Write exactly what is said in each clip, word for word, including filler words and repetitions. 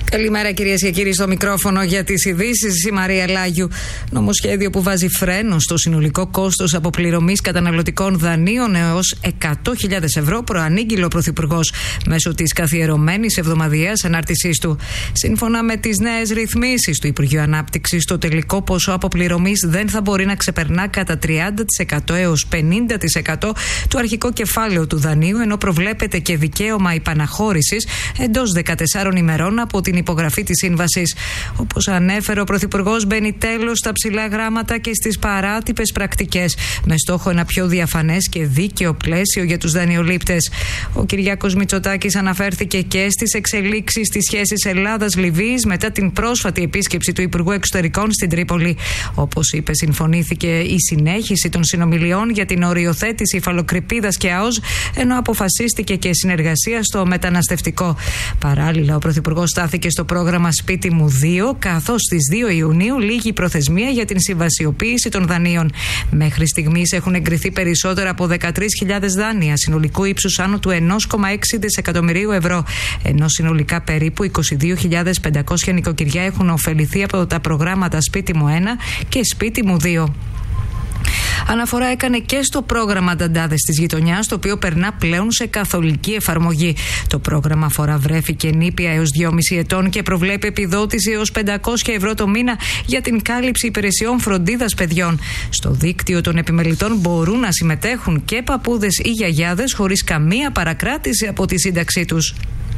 Καλημέρα κυρίες και κύριοι, στο μικρόφωνο για τις ειδήσεις η Μαρία Λάγιου. Νομοσχέδιο που βάζει φρένο στο συνολικό κόστος αποπληρωμής καταναλωτικών δανείων έως εκατό χιλιάδες ευρώ προανήγγειλε ο Πρωθυπουργός μέσω της καθιερωμένης εβδομαδιαίας ανάρτησής του. Σύμφωνα με τις νέες ρυθμίσεις του Υπουργείου Ανάπτυξης, το τελικό ποσό αποπληρωμής δεν θα μπορεί να ξεπερνά κατά τριάντα τοις εκατό έως πενήντα τοις εκατό του αρχικό κεφάλαιο του δανείου, ενώ προβλέπεται και δικαίωμα υπαναχώρησης εντός δεκατεσσάρων ημερών από την υπογραφή της σύμβασης. Όπως ανέφερε ο Πρωθυπουργός, μπαίνει τέλος στα ψηλά γράμματα και στις παράτυπες πρακτικές, με στόχο ένα πιο διαφανές και δίκαιο πλαίσιο για τους δανειολήπτες. Ο Κυριάκος Μητσοτάκης αναφέρθηκε και στις εξελίξεις στις σχέσεις Ελλάδας-Λιβύης μετά την πρόσφατη επίσκεψη του Υπουργού Εξωτερικών στην Τρίπολη. Όπως είπε, συμφωνήθηκε η συνέχιση των συνομιλιών για την οριοθέτηση υφαλοκρηπίδας και ΑΟΣ, ενώ αποφασίστηκε και συνεργασία στο μεταναστευτικό. Παράλληλα, ο Πρωθυπουργός στάθηκε στο πρόγραμμα Σπίτι μου δύο, καθώς στις δύο Ιουνίου λήγει η προθεσμία για την συμβασιοποίηση των δανείων. Μέχρι στιγμής έχουν εγκριθεί περισσότερα από δεκατρείς χιλιάδες δάνεια συνολικού ύψους άνω του ένα κόμμα έξι δισεκατομμυρίου ευρώ, ενώ συνολικά περίπου είκοσι δύο χιλιάδες πεντακόσια νοικοκυριά έχουν ωφεληθεί από τα προγράμματα Σπίτι μου ένα και Σπίτι μου δύο. Αναφορά έκανε και στο πρόγραμμα Νταντάδες της γειτονιάς, το οποίο περνά πλέον σε καθολική εφαρμογή. Το πρόγραμμα αφορά βρέφη και νήπια έως δυόμισι ετών και προβλέπει επιδότηση έως πεντακόσια ευρώ το μήνα για την κάλυψη υπηρεσιών φροντίδας παιδιών. Στο δίκτυο των επιμελητών μπορούν να συμμετέχουν και παππούδες ή γιαγιάδες χωρίς καμία παρακράτηση από τη σύνταξή τους.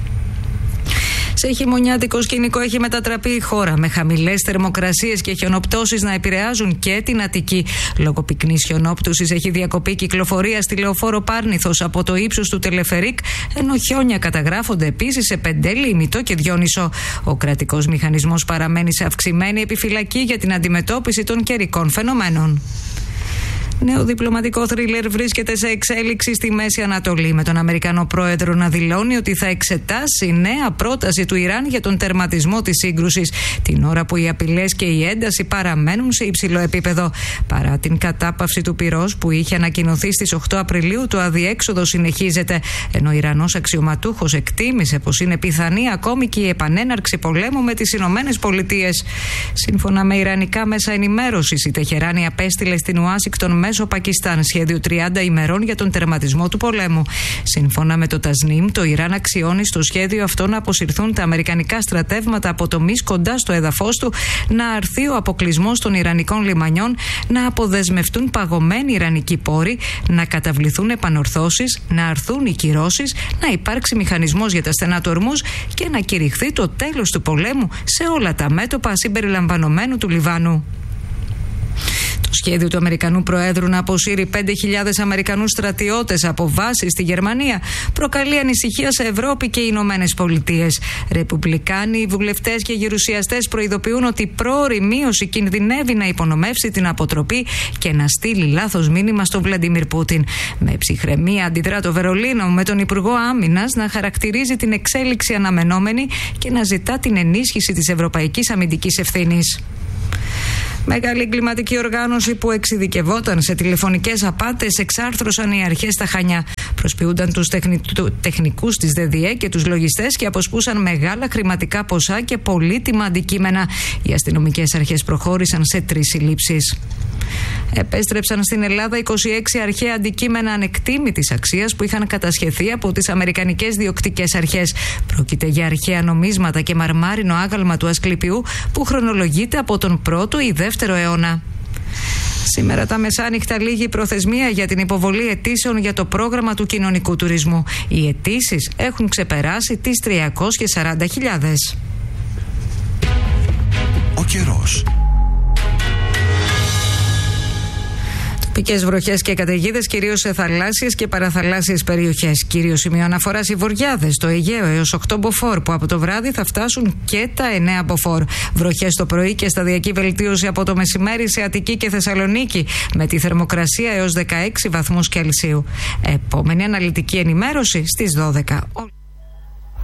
Σε χειμωνιάτικο σκηνικό έχει μετατραπεί η χώρα, με χαμηλές θερμοκρασίες και χιονοπτώσεις να επηρεάζουν και την Αττική. Λόγω πυκνής χιονόπτωσης έχει διακοπεί κυκλοφορία στη Λεωφόρο Πάρνηθος από το ύψος του Τελεφερίκ, ενώ χιόνια καταγράφονται επίσης σε Πεντέλη, Ημιτό και Διόνυσο. Ο κρατικός μηχανισμός παραμένει σε αυξημένη επιφυλακή για την αντιμετώπιση των καιρικών φαινομένων. Νέο διπλωματικό θρίλερ βρίσκεται σε εξέλιξη στη Μέση Ανατολή, με τον Αμερικανό πρόεδρο να δηλώνει ότι θα εξετάσει νέα πρόταση του Ιράν για τον τερματισμό της σύγκρουσης, την ώρα που οι απειλές και η ένταση παραμένουν σε υψηλό επίπεδο. Παρά την κατάπαυση του πυρός που είχε ανακοινωθεί στις οκτώ Απριλίου, το αδιέξοδο συνεχίζεται, ενώ ο Ιρανός αξιωματούχος εκτίμησε πως είναι πιθανή ακόμη και η επανέναρξη πολέμου με τις Ηνωμένες Πολιτείες. Σύμφωνα με ιρανικά μέσα ενημέρωσης, η Τεχεράνη απέστειλε στην Ουάσιγκτον μέσω Πακιστάν σχέδιο τριάντα ημερών για τον τερματισμό του πολέμου. Σύμφωνα με το Τασνίμ, το Ιράν αξιώνει στο σχέδιο αυτό να αποσυρθούν τα αμερικανικά στρατεύματα από τομείς κοντά στο έδαφος του, να αρθεί ο αποκλεισμός των ιρανικών λιμανιών, να αποδεσμευτούν παγωμένοι ιρανικοί πόροι, να καταβληθούν επανορθώσεις, να αρθούν οι κυρώσεις, να υπάρξει μηχανισμός για τα στενά του ορμούς και να κηρυχθεί το τέλος του πολέμου σε όλα τα μέτωπα συμπεριλαμβανομένου του Λιβάνου. Το σχέδιο του Αμερικανού Προέδρου να αποσύρει πέντε χιλιάδες Αμερικανούς στρατιώτες από βάσεις στη Γερμανία προκαλεί ανησυχία σε Ευρώπη και οι Ηνωμένες Πολιτείες. Ρεπουμπλικάνοι, βουλευτές και γερουσιαστές προειδοποιούν ότι η πρόωρη μείωση κινδυνεύει να υπονομεύσει την αποτροπή και να στείλει λάθος μήνυμα στον Βλαντιμίρ Πούτιν. Με ψυχραιμία αντιδρά το Βερολίνο, με τον Υπουργό Άμυνας να χαρακτηρίζει την εξέλιξη αναμενόμενη και να ζητά την ενίσχυση της ευρωπαϊκής αμυντικής ευθύνης. Μεγάλη εγκληματική οργάνωση που εξειδικευόταν σε τηλεφωνικές απάτες εξάρθρωσαν οι αρχές στα Χανιά. Προσποιούνταν τους τεχνη... τεχνικούς της ΔΔΕ και τους λογιστές και αποσπούσαν μεγάλα χρηματικά ποσά και πολύτιμα αντικείμενα. Οι αστυνομικές αρχές προχώρησαν σε τρεις συλλήψεις. Επέστρεψαν στην Ελλάδα είκοσι έξι αρχαία αντικείμενα ανεκτήμητης αξίας που είχαν κατασχεθεί από τις αμερικανικές διοκτικές αρχές. Πρόκειται για αρχαία νομίσματα και μαρμάρινο άγαλμα του Ασκληπιού που χρονολογείται από τον πρώτο ή δεύτερο αιώνα. Σήμερα τα μεσάνυχτα λήγει η προθεσμία για την υποβολή αιτήσεων για το πρόγραμμα του κοινωνικού τουρισμού. Οι αιτήσεις έχουν ξεπεράσει τις τριακόσιες σαράντα χιλιάδες. Ο καιρός. Τοπικές βροχές και καταιγίδες κυρίως σε θαλάσσιες και παραθαλάσσιες περιοχές. Κύριο σημείο αναφοράς οι βορειάδες, το Αιγαίο έως οκτώ μποφόρ, που από το βράδυ θα φτάσουν και τα εννέα μποφόρ. Βροχές το πρωί και σταδιακή βελτίωση από το μεσημέρι σε Αττική και Θεσσαλονίκη, με τη θερμοκρασία έως δεκαέξι βαθμούς Κελσίου. Επόμενη αναλυτική ενημέρωση στις δώδεκα.